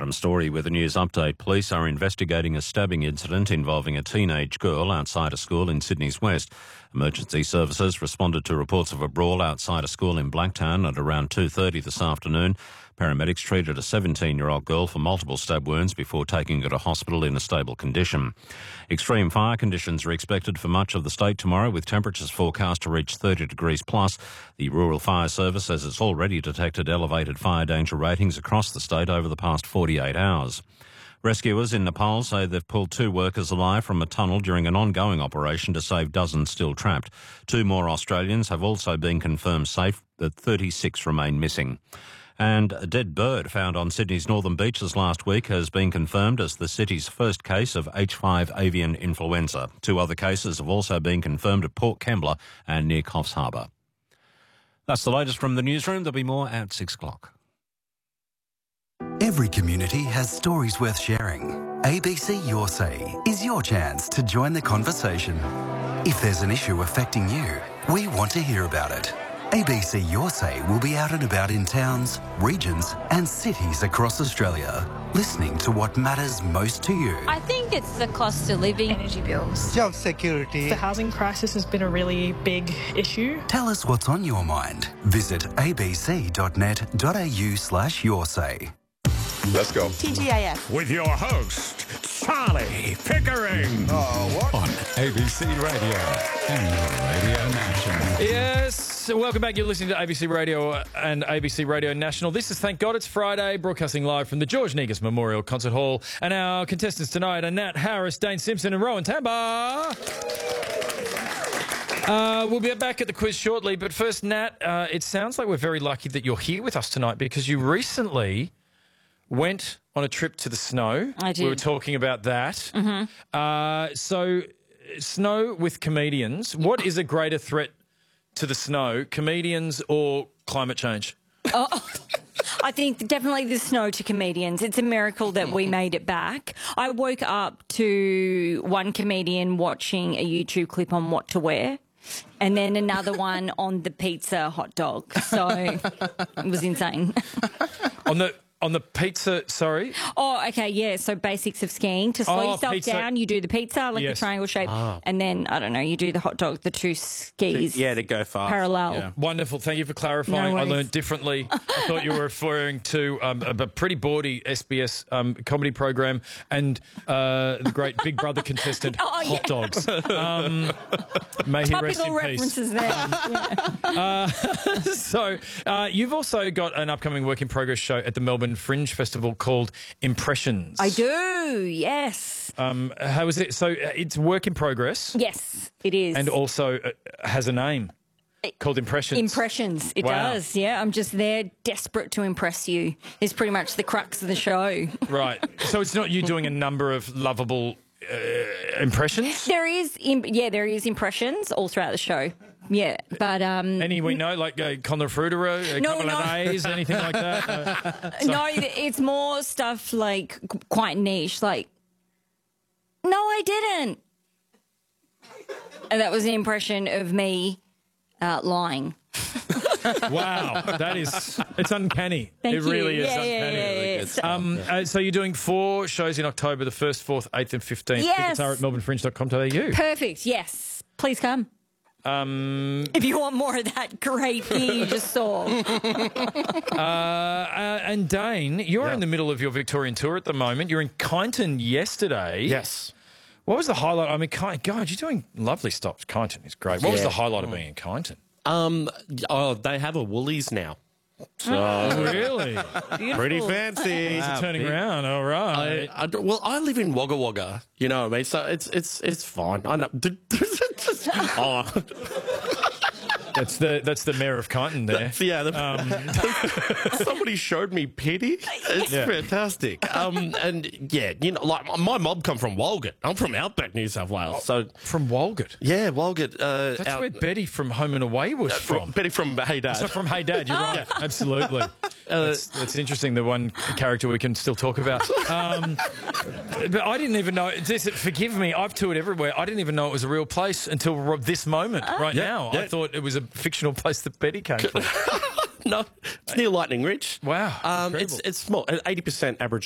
Adam Story with a news update. Police are investigating a stabbing incident involving a teenage girl outside a school in Sydney's west. Emergency services responded to reports of a brawl outside a school in Blacktown at around 2:30 this afternoon. Paramedics treated a 17-year-old girl for multiple stab wounds before taking her to hospital in a stable condition. Extreme fire conditions are expected for much of the state tomorrow, with temperatures forecast to reach 30 degrees plus. The Rural Fire Service says it's already detected elevated fire danger ratings across the state over the past 48 hours. Rescuers in Nepal say they've pulled 2 workers alive from a tunnel during an ongoing operation to save dozens still trapped. 2 more Australians have also been confirmed safe, but 36 remain missing. And a dead bird found on Sydney's northern beaches last week has been confirmed as the city's first case of H5 avian influenza. 2 other cases have also been confirmed at Port Kembla and near Coffs Harbour. That's the latest from the newsroom. There'll be more at 6 o'clock. Every community has stories worth sharing. ABC Your Say is your chance to join the conversation. If there's an issue affecting you, we want to hear about it. ABC Your Say will be out and about in towns, regions and cities across Australia, listening to what matters most to you. I think it's the cost of living. Energy bills. Job security. The housing crisis has been a really big issue. Tell us what's on your mind. Visit abc.net.au/yoursay. Let's go. TGAF. With your host, Charlie Pickering. On ABC Radio and Radio National. Yes, welcome back. You're listening to ABC Radio and ABC Radio National. This is Thank God It's Friday, broadcasting live from the George Negus Memorial Concert Hall. And our contestants tonight are Nat Harris, Dane Simpson and Rowan Tamba. We'll be back at the quiz shortly, but first, Nat, it sounds like we're very lucky that you're here with us tonight because you recently went on a trip to the snow. I did. We were talking about that. Mm-hmm. So, snow with comedians. What is a greater threat to the snow, comedians or climate change? I think definitely the snow to comedians. It's a miracle that we made it back. I woke up to one comedian watching a YouTube clip on what to wear and then another one on the pizza hot dog. So it was insane. On the pizza, sorry? Oh, okay, yeah. So basics of skiing. To slow yourself down, you do the pizza, like the triangle shape, and then, I don't know, you do the hot dog, the 2 skis. Yeah, to go fast. Parallel. Yeah. Wonderful. Thank you for clarifying. No I worries. learned differently. I thought you were referring to a pretty bawdy SBS comedy program and the great Big Brother contestant, Hot Dogs. May he rest in Topical peace. references there. So you've also got an upcoming work in progress show at the Melbourne Fringe Festival called Impressions. I do, yes. How is it? So it's work in progress. Yes, it is. And also has a name called Impressions. Impressions, it Wow. does, yeah. I'm just there desperate to impress you. It's pretty much the crux of the show. Right. So it's not you doing a number of lovable impressions? There is impressions all throughout the show. Yeah, but Any we know, like Conor Fruiterer, a couple of days, anything like that? no, it's more stuff like quite niche, like, no, I didn't. And that was an impression of me lying. Wow, it's uncanny. Thank it you. really is Yeah, uncanny. So you're doing 4 shows in October, the 1st, 4th, 8th and 15th. Yes. Tickets are at melbournefringe.com.au. Perfect, yes. Please come. If you want more of that great thing you just saw. And Dane, you're in the middle of your Victorian tour at the moment. You're in Kyneton yesterday. Yes. What was the highlight? I mean, God, you're doing lovely stops. Kyneton is great. What was the highlight of being in Kyneton? They have a Woolies now. So Really? pretty fancy. It's turning around. All right. I live in Wagga Wagga. You know what I mean? So it's fine. I know. That's the mayor of Kyneton there. Somebody showed me pity. It's fantastic. And yeah, you know, like my mob come from Walgett. I'm from Outback, New South Wales. So From Walgett. yeah, Walgett. That's where Betty from Home and Away was from. Betty from Hey Dad. So from Hey Dad, you're right. Absolutely. That's interesting, the one character we can still talk about. But I didn't even know, forgive me, I've toured everywhere. I didn't even know it was a real place until this moment, right now. I thought it was a fictional place that Betty came from. No, it's near Lightning Ridge. Wow. It's small, 80% Aboriginal